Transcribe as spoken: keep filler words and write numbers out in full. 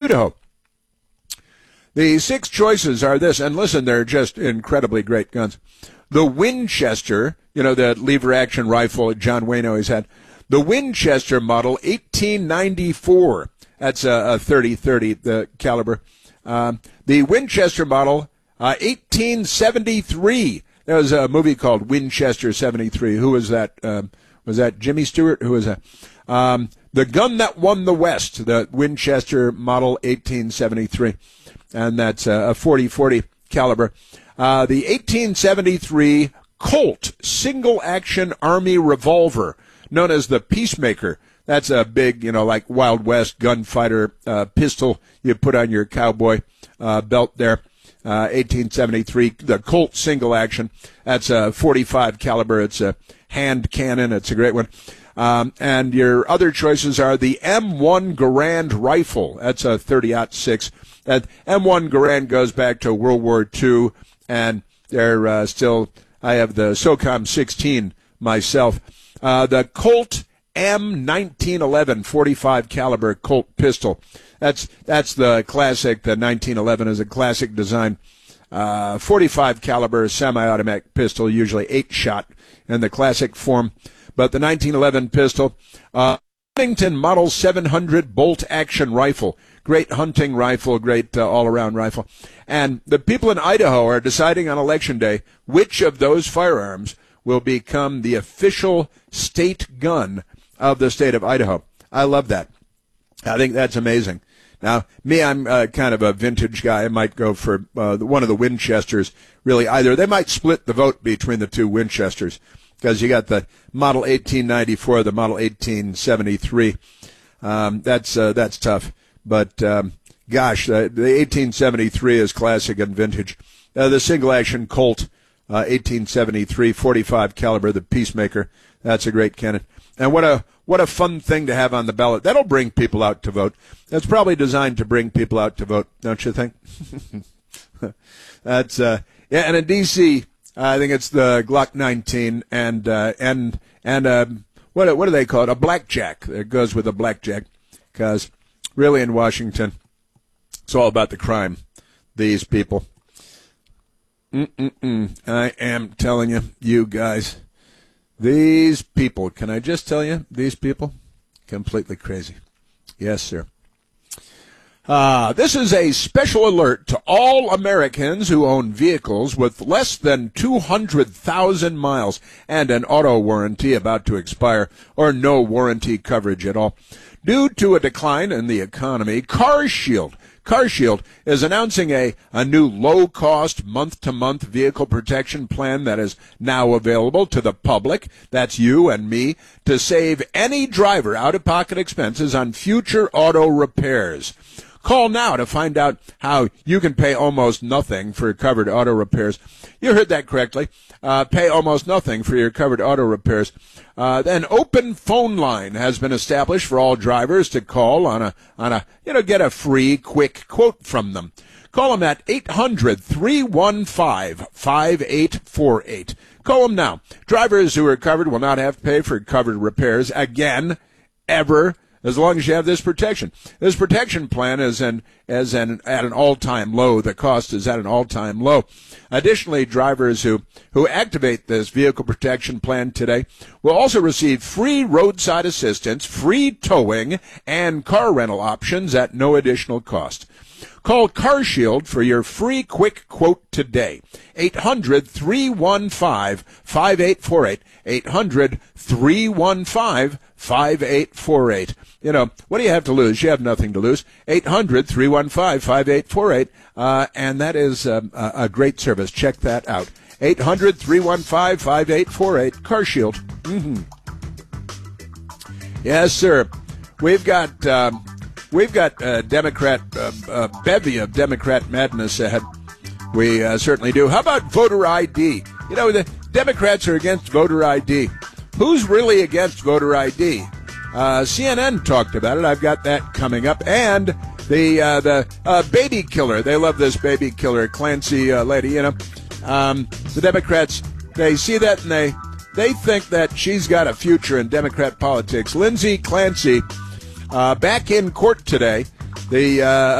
Idaho. The six choices are this, and listen, they're just incredibly great guns. The Winchester, you know, the lever-action rifle John Wayne always had. The Winchester model eighteen ninety-four. That's a, a thirty thirty the caliber. Um, the Winchester model uh, eighteen seventy-three. There was a movie called Winchester seventy-three. Who was that? Um, was that Jimmy Stewart? Who was that? Um, the gun that won the West, the Winchester model eighteen seventy-three. And that's a forty forty caliber. Uh, the eighteen seventy-three Colt single-action Army revolver, known as the Peacemaker. That's a big, you know, like Wild West gunfighter uh, pistol you put on your cowboy uh, belt there. Uh, eighteen seventy-three, the Colt single-action. That's a forty-five caliber. It's a hand cannon. It's a great one. Um, and your other choices are the M one Garand rifle. That's a thirty aught six. That M one Garand goes back to World War Two, and they're uh, still. I have the SOCOM sixteen myself. Uh, the Colt M nineteen eleven forty-five caliber Colt pistol. That's that's the classic. The nineteen eleven is a classic design. Uh, forty-five caliber semi-automatic pistol, usually eight shot in the classic form. But the nineteen eleven pistol, uh, Remington Model seven hundred bolt action rifle. Great hunting rifle, great uh, all-around rifle. And the people in Idaho are deciding on Election Day which of those firearms will become the official state gun of the state of Idaho. I love that. I think that's amazing. Now, me, I'm uh, kind of a vintage guy. I might go for uh, one of the Winchesters, really either. They might split the vote between the two Winchesters because you got the Model eighteen ninety-four, the Model eighteen seventy-three. Um, that's uh, that's tough. But, um, gosh, uh, the eighteen seventy-three is classic and vintage. Uh, the single-action Colt, uh, eighteen seventy-three, forty-five caliber, the Peacemaker. That's a great cannon. And what a what a fun thing to have on the ballot. That'll bring people out to vote. That's probably designed to bring people out to vote, don't you think? That's uh, yeah. And in D C, uh, I think it's the Glock nineteen and uh, and and uh, what what do they call it? A blackjack. It goes with a blackjack because. Really, in Washington, it's all about the crime. These people. Mm-mm-mm. I am telling you, you guys, these people, can I just tell you, these people, completely crazy. Yes, sir. Uh, this is a special alert to all Americans who own vehicles with less than two hundred thousand miles and an auto warranty about to expire or no warranty coverage at all. Due to a decline in the economy, CarShield, CarShield is announcing a, a new low-cost month-to-month vehicle protection plan that is now available to the public, that's you and me, to save any driver out-of-pocket expenses on future auto repairs. Call now to find out how you can pay almost nothing for covered auto repairs. You heard that correctly. Uh, pay almost nothing for your covered auto repairs. Uh, an open phone line has been established for all drivers to call on a, on a, you know, get a free, quick quote from them. Call them at eight hundred, three one five, five eight four eight. Call them now. Drivers who are covered will not have to pay for covered repairs again, ever, as long as you have this protection. This protection plan is an, is an, at an all-time low. The cost is at an all-time low. Additionally, drivers who, who activate this vehicle protection plan today will also receive free roadside assistance, free towing, and car rental options at no additional cost. Call CarShield for your free quick quote today. eight hundred, three one five, five eight four eight. eight hundred, three one five, five eight four eight. You know, what do you have to lose? You have nothing to lose. eight hundred, three one five, five eight four eight. Uh, and that is um, a, a great service. Check that out. eight hundred, three one five, five eight four eight. CarShield. Mm-hmm. Yes, sir. We've got... Um, We've got a Democrat, uh, a bevy of Democrat madness ahead. We uh, certainly do. How about voter I D? You know, the Democrats are against voter I D. Who's really against voter I D? Uh, C N N talked about it. I've got that coming up. And the uh, the uh, baby killer. They love this baby killer, Clancy uh, lady, you know. Um, the Democrats, they see that and they, they think that she's got a future in Democrat politics. Lindsay Clancy. Uh, back in court today, the uh,